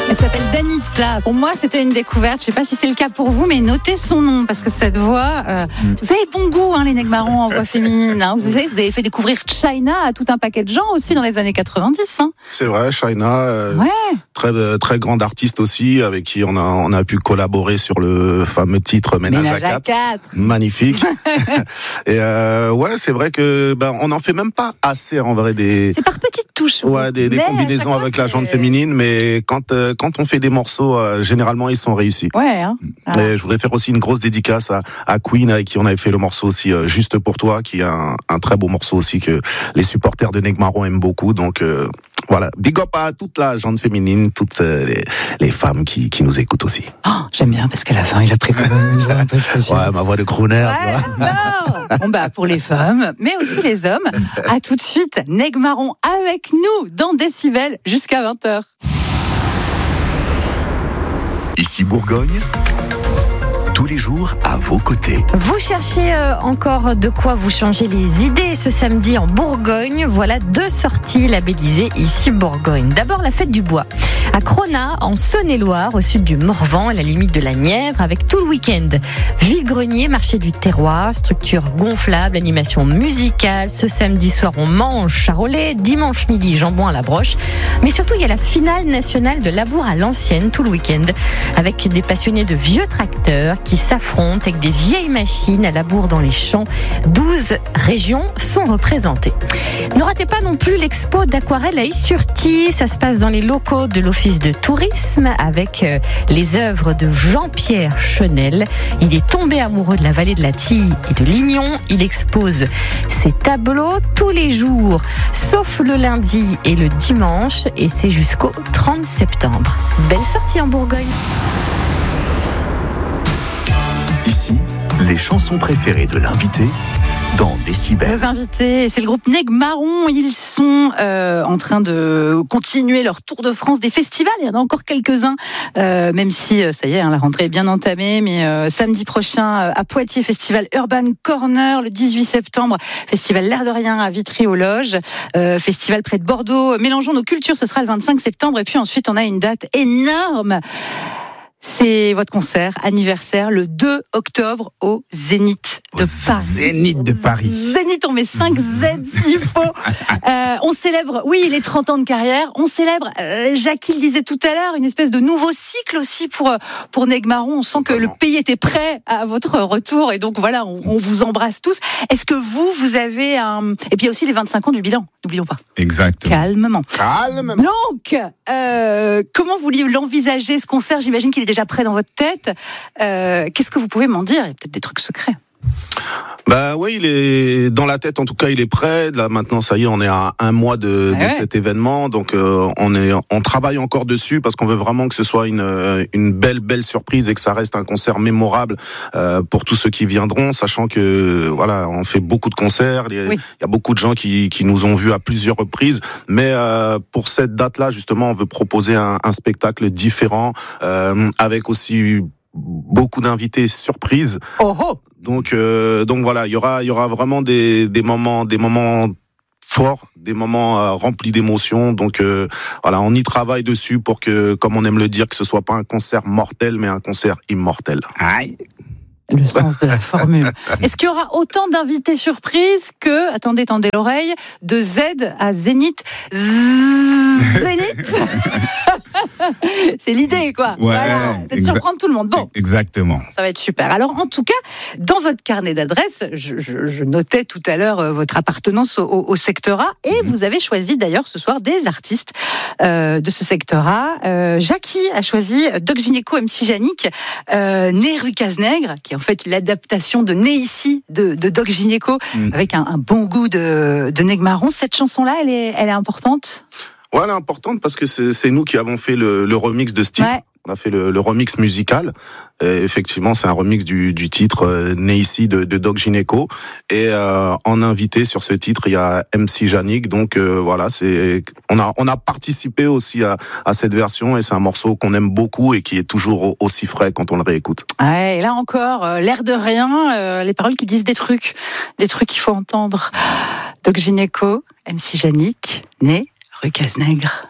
Elle s'appelle Danitza. Pour moi, c'était une découverte. Je sais pas si c'est le cas pour vous, mais notez son nom parce que cette voix. Vous avez bon goût, les Negmarons en voix féminine. Vous savez, vous avez fait découvrir China à tout un paquet de gens aussi dans les années 90. C'est vrai, China, très très grande artiste aussi, avec qui on a pu collaborer sur le fameux titre Ménage à 4. Magnifique. Et c'est vrai que on n'en fait même pas assez en vrai C'est par petites touches. Des combinaisons avec la gente féminine, mais quand on fait des morceaux, généralement ils sont réussis. Et je voudrais faire aussi une grosse dédicace à Queen, avec qui on avait fait le morceau aussi Juste pour toi, qui est un très beau morceau aussi que les supporters de Negmarons aiment beaucoup. Donc voilà, big up à toute la gente féminine, toutes les femmes qui nous écoutent aussi. J'aime bien parce qu'à la fin il a pris une voix un peu spéciale. Ouais, ma voix de crooner. Pour les femmes, mais aussi les hommes. À tout de suite, Negmarons avec nous dans Décibel jusqu'à 20h. Ici Bourgogne, tous les jours à vos côtés. Vous cherchez encore de quoi vous changer les idées ce samedi en Bourgogne. Voilà 2 sorties labellisées ici Bourgogne. D'abord la fête du bois à Cronat en Saône-et-Loire, au sud du Morvan, à la limite de la Nièvre, avec tout le week-end vide-grenier, marché du terroir, structure gonflable, animation musicale. Ce samedi soir on mange charolais, dimanche midi jambon à la broche, mais surtout il y a la finale nationale de labour à l'ancienne tout le week-end, avec des passionnés de vieux tracteurs qui s'affrontent avec des vieilles machines à labour dans les champs. 12 régions sont représentées. Ne ratez pas non plus l'expo d'aquarelle à Is-sur-Tille. Ça se passe dans les locaux de l'Office de tourisme avec les œuvres de Jean-Pierre Chenel. Il est tombé amoureux de la vallée de la Tille et de Lignon. Il expose ses tableaux tous les jours, sauf le lundi et le dimanche, et c'est jusqu'au 30 septembre. Belle sortie en Bourgogne. Ici, les chansons préférées de l'invité dans Décibel. Nos invités, c'est le groupe Negmarons. Ils sont en train de continuer leur tour de France des festivals. Il y en a encore quelques-uns, même si ça y est, la rentrée est bien entamée. Mais samedi prochain, à Poitiers, festival Urban Corner. Le 18 septembre, festival L'air de rien à Vitry-aux-Loges. Festival près de Bordeaux. Mélangeons nos cultures, ce sera le 25 septembre. Et puis ensuite, on a une date énorme. C'est votre concert anniversaire le 2 octobre au Zénith de Paris. Zénith de Paris. Zénith, on met 5 Z s'il faut. On célèbre, les 30 ans de carrière. On célèbre, Jackie le disait tout à l'heure, une espèce de nouveau cycle aussi pour Negmarons. On sent que le pays était prêt à votre retour. Et donc voilà, on vous embrasse tous. Est-ce que vous avez un... Et puis aussi les 25 ans du bilan, n'oublions pas. Exactement. Calmement. Calmement. Donc, comment vous l'envisagez ce concert? J'imagine qu'il est déjà prêt dans votre tête. Qu'est-ce que vous pouvez m'en dire? Il y a peut-être des trucs secrets. Il est dans la tête, en tout cas il est prêt. Là maintenant ça y est, on est à un mois de cet événement, donc on travaille encore dessus parce qu'on veut vraiment que ce soit une belle surprise et que ça reste un concert mémorable pour tous ceux qui viendront, sachant que on fait beaucoup de concerts, il y a beaucoup de gens qui nous ont vus à plusieurs reprises, mais pour cette date-là justement on veut proposer un spectacle différent avec aussi beaucoup d'invités surprises. Donc voilà, il y aura vraiment des moments forts, des moments remplis d'émotions. Donc on y travaille dessus pour que, comme on aime le dire, que ce soit pas un concert mortel, mais un concert immortel. Aïe. Le sens de la formule. Est-ce qu'il y aura autant d'invités surprises que, attendez l'oreille, de Z à Zénith? Zénith. C'est l'idée, quoi. C'est de surprendre tout le monde. Bon. Exactement. Ça va être super. Alors, en tout cas, dans votre carnet d'adresses, je notais tout à l'heure votre appartenance au secteur A, et vous avez choisi d'ailleurs ce soir des artistes de ce secteur A. Jackie a choisi Doc Gynéco MC Yannick, né rue Cazenègre, qui est en fait l'adaptation de Né ici de Doc Gynéco, avec un bon goût de Negmarons. Cette chanson-là, elle est importante? Ouais, elle est importante parce que c'est nous qui avons fait le remix de ce titre. On a fait le remix musical. Effectivement, c'est un remix du titre Né ici de Doc Gynéco. Et en invité sur ce titre, il y a MC Yannick. Donc on a participé aussi à cette version, et c'est un morceau qu'on aime beaucoup et qui est toujours aussi frais quand on le réécoute. Et là encore, l'air de rien, les paroles qui disent des trucs qu'il faut entendre. Doc Gynéco, MC Yannick, né rue Cazenègre.